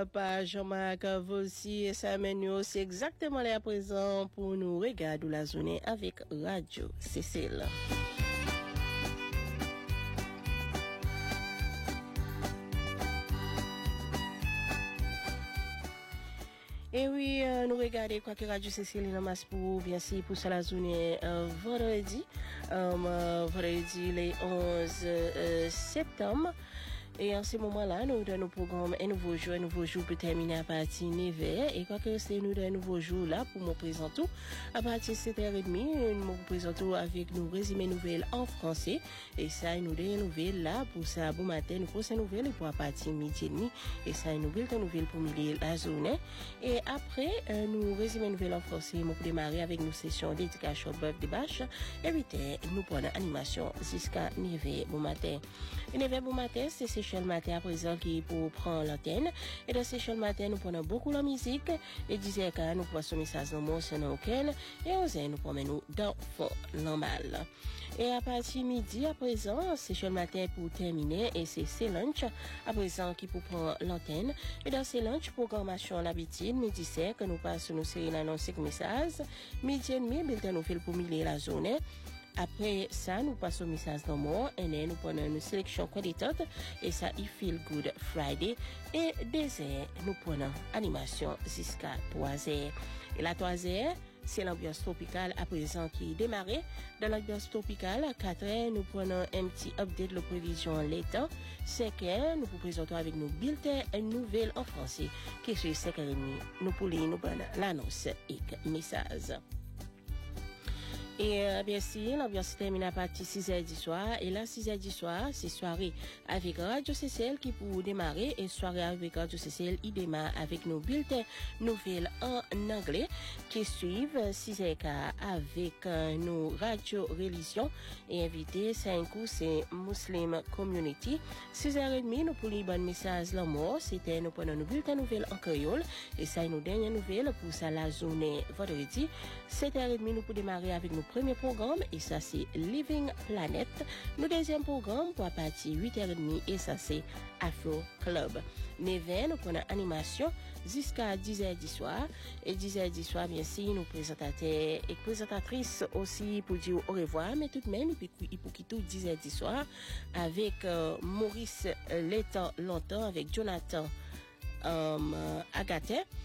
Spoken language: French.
Pas Jean-Marc Voici et Samuel, c'est exactement là à présent pour nous regarder la journée avec Radio Cécile. Et oui, nous regardons quoi que Radio Cécile est masse pour bien sûr pour la journée vendredi le 11 septembre. Et en ce moment-là, nous avons nos programmes un nouveau jour peut terminer à partir de 9h. Et quoi que c'est nous un nouveau jour là pour me présenter à partir de 7h30, nous me présentons avec nos résumés nouvelles en français. Et ça, nous des nouvelles là pour ça, bon matin, nous prochaines nouvelles pour à partir de midi et demi. Et ça, une nouvelle pour milieu la journée. Et après, nous résumés nouvelles en français, nous pour démarrer avec nos sessions d'éducation bœuf de bâche. Et 8h, nous prenons animation jusqu'à 9h bon matin. Et 9h bon matin, c'est Seychelles Matin à présent qui pour prendre l'antenne. Et dans Seychelles Matin, nous prenons beaucoup la musique. Et 10h, nous passons message dans mon son auquel. Et 11h, nous promenons dans fond normal. Et à partir midi à présent, Seychelles Matin pour terminer. Et c'est lunch à présent qui pour prendre l'antenne. Et dans ces lunch, programmation l'habitude, midi 5, nous passons nos séries d'annonces et messages. Midi et demi, bulletin nous fait pour milieu la journée. Après ça, nous passons au message dans mon et nous prenons une sélection qualitante et ça, il feel good Friday. Et deuxième, nous prenons animation jusqu'à 3h. Et la 3h, c'est l'ambiance tropicale à présent qui est démarrée. Dans l'ambiance tropicale, à 4h, nous prenons un petit update de la prévision en l'état. 5h, nous vous présentons avec nos bulletins nouvelles en français. Qui sur 5h30, nous prenons l'annonce et message. Et bien sûr, l'ambiance termine à partir de 6h du soir. Et là, 6h du soir, c'est soirée avec Radio Cécile qui pour démarrer. Et soirée avec Radio Cécile, il démarre avec nos bulletins nouvelles en anglais qui suivent 6h avec nos radio religion et invité 5 coups, c'est Muslim Community. 6h30, nous pour les bons messages l'amour. C'était nous prenons nos bulletins nouvelles en créole. Et ça, nous dernières nouvelles pour ça la journée vendredi. 7h30, nous pour démarrer avec nos premier programme et ça c'est Living Planet. Nos deuxième programme pour à partir 8h30 et ça c'est Afro Club. 9h nous prenons animation jusqu'à 10h du soir et 10h du soir bien sûr nous présentateurs et présentatrices aussi pour dire au revoir mais tout de même il faut quitter 10h du soir avec Maurice Longtemps avec Jonathan Agathe